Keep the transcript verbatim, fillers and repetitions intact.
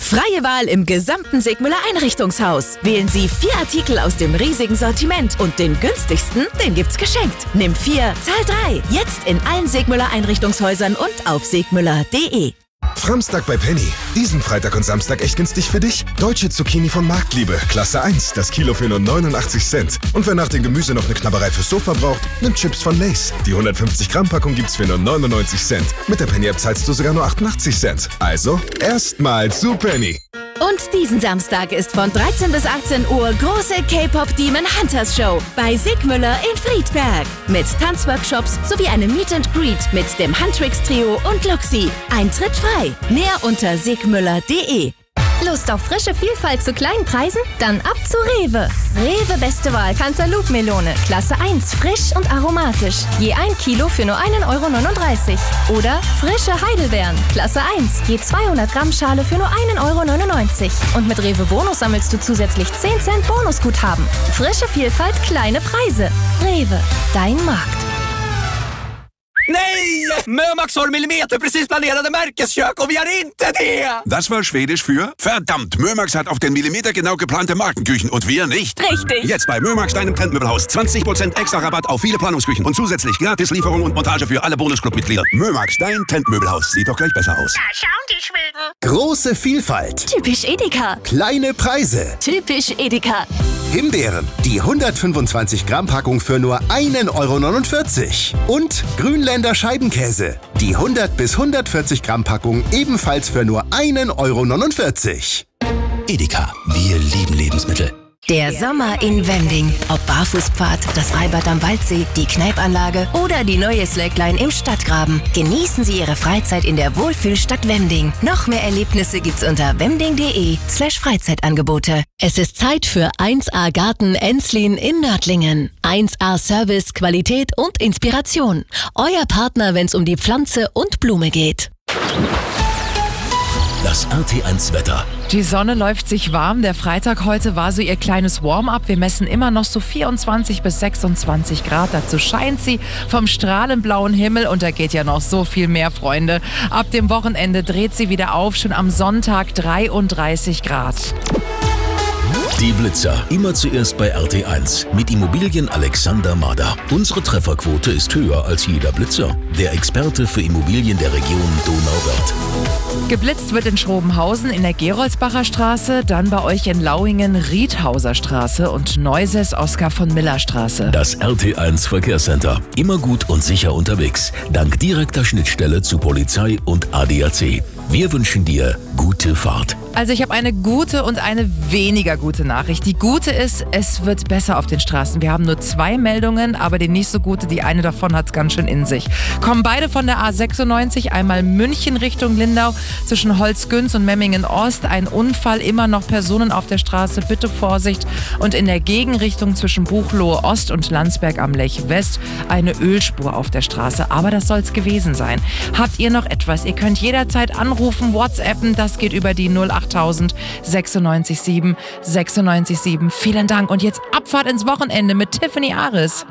Freie Wahl im gesamten Sigmüller Einrichtungshaus. Wählen Sie vier Artikel aus dem riesigen Sortiment und den günstigsten, den gibt's geschenkt. Nimm vier, zahl drei. Jetzt in allen Sigmüller Einrichtungshäusern und auf sigmüller punkt de. Framstag bei Penny. Diesen Freitag und Samstag echt günstig für dich. Deutsche Zucchini von Marktliebe, Klasse eins, das Kilo für nur neunundachtzig Cent. Und wer nach dem Gemüse noch eine Knabberei fürs Sofa braucht, nimmt Chips von Lay's. Die hundertfünfzig Gramm Packung gibt's für nur neunundneunzig Cent. Mit der Penny-App zahlst du sogar nur achtundachtzig Cent. Also, erstmal zu Penny. Und diesen Samstag ist von dreizehn bis achtzehn Uhr große K-Pop Demon Hunters Show bei Sigmüller in Friedberg. Mit Tanzworkshops sowie einem Meet and Greet mit dem Huntrix Trio und Luxi. Eintritt frei. Mehr unter sigmüller punkt de. Lust auf frische Vielfalt zu kleinen Preisen? Dann ab zu Rewe. Rewe Beste Wahl Cantaloupe-Melone. Klasse eins, frisch und aromatisch. Je ein Kilo für nur einen Euro neununddreißig. Oder frische Heidelbeeren. Klasse eins, je zweihundert Gramm Schale für nur einen Euro neunundneunzig. Und mit Rewe Bonus sammelst du zusätzlich zehn Cent Bonusguthaben. Frische Vielfalt, kleine Preise. Rewe, dein Markt. Nej! Mömax har Millimeter precis planerade märkeskök och vi har inte det! Das war Schwedisch für verdammt, Mömax hat auf den Millimeter genau geplante Markenküchen und wir nicht. Richtig. Jetzt bei Mömax, deinem Trendmöbelhaus. zwanzig Prozent extra Rabatt auf viele Planungsküchen und zusätzlich gratis Lieferung und Montage für alle Bonusclub-Mitglieder. Mömax, dein Trendmöbelhaus. Sieht doch gleich besser aus. Da schauen die Schweden. Große Vielfalt. Typisch Edeka. Kleine Preise. Typisch Edeka. Himbeeren, die hundertfünfundzwanzig Gramm Packung für nur einen Euro neunundvierzig. Und Grünländer Scheibenkäse, die hundert bis hundertvierzig Gramm Packung ebenfalls für nur einen Euro neunundvierzig. Edeka, wir lieben Lebensmittel. Der Sommer in Wending. Ob Barfußpfad, das Freibad am Waldsee, die Kneipanlage oder die neue Slackline im Stadtgraben. Genießen Sie Ihre Freizeit in der Wohlfühlstadt Wending. Noch mehr Erlebnisse gibt's unter wending punkt de slash Freizeitangebote. Es ist Zeit für eins A Garten Enslin in Nördlingen. eins A Service, Qualität und Inspiration. Euer Partner, wenn's um die Pflanze und Blume geht. Das R T eins Wetter. Die Sonne läuft sich warm. Der Freitag heute war so ihr kleines Warm-up. Wir messen immer noch so vierundzwanzig bis sechsundzwanzig Grad. Dazu scheint sie vom strahlenblauen Himmel und da geht ja noch so viel mehr, Freunde. Ab dem Wochenende dreht sie wieder auf. Schon am Sonntag dreiunddreißig Grad. Die Blitzer. Immer zuerst bei R T eins. Mit Immobilien Alexander Mader. Unsere Trefferquote ist höher als jeder Blitzer. Der Experte für Immobilien der Region Donauwörth. Geblitzt wird in Schrobenhausen in der Geroldsbacher Straße, dann bei euch in Lauingen Riedhauser Straße und Neuses Oskar von Miller Straße. Das R T eins Verkehrscenter. Immer gut und sicher unterwegs. Dank direkter Schnittstelle zu Polizei und A D A C. Wir wünschen dir gute Fahrt. Also ich habe eine gute und eine weniger gute Nachricht. Die gute ist, es wird besser auf den Straßen. Wir haben nur zwei Meldungen, aber die nicht so gute, die eine davon hat es ganz schön in sich. Kommen beide von der A sechsundneunzig, einmal München Richtung Lindau, zwischen Holzgünz und Memmingen Ost. Ein Unfall, immer noch Personen auf der Straße, bitte Vorsicht. Und in der Gegenrichtung zwischen Buchloe Ost und Landsberg am Lech West eine Ölspur auf der Straße. Aber das soll es gewesen sein. Habt ihr noch etwas? Ihr könnt jederzeit anrufen, WhatsAppen, das geht über die null achttausend sechsundneunzig sieben sechsundneunzig sieben. Vielen Dank und jetzt Abfahrt ins Wochenende mit Tiffany Aris.